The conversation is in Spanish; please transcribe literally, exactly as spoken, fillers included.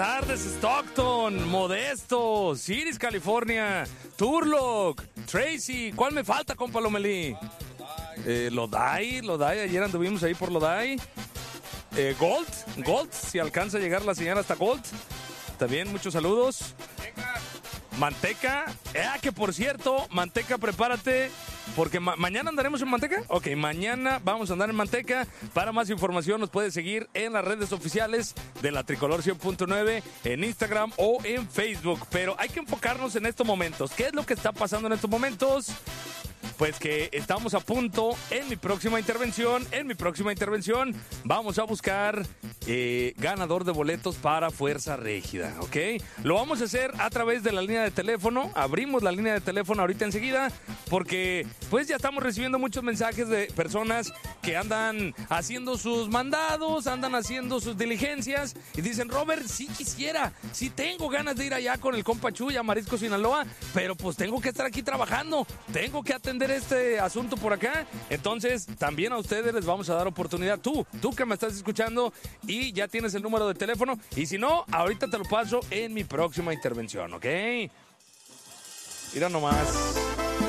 Tardes, Stockton, Modesto, Ciris, California, Turlock, Tracy. ¿Cuál me falta, compa Lomelí? Eh, Lodai, Lodai, ayer anduvimos ahí por Lodai. Eh, Gold, Gold, si alcanza a llegar la señal hasta Gold. También muchos saludos. Manteca, ah, que por cierto, Manteca, prepárate, porque ma- mañana andaremos en Manteca. Ok, mañana vamos a andar en Manteca. Para más información nos puedes seguir en las redes oficiales de la Tricolor cien punto nueve, en Instagram o en Facebook. Pero hay que enfocarnos en estos momentos. ¿Qué es lo que está pasando en estos momentos? Pues que estamos a punto, en mi próxima intervención, en mi próxima intervención, vamos a buscar eh, ganador de boletos para Fuerza Régida, ¿ok? Lo vamos a hacer a través de la línea de teléfono, abrimos la línea de teléfono ahorita enseguida, porque pues ya estamos recibiendo muchos mensajes de personas que andan haciendo sus mandados, andan haciendo sus diligencias, y dicen, Robert, sí quisiera, sí tengo ganas de ir allá con el compa Chuy a Marisco Sinaloa, pero pues tengo que estar aquí trabajando, tengo que atender este asunto por acá. Entonces también a ustedes les vamos a dar oportunidad, tú, tú que me estás escuchando y ya tienes el número de teléfono, y si no, ahorita te lo paso en mi próxima intervención, ¿ok? Mira nomás.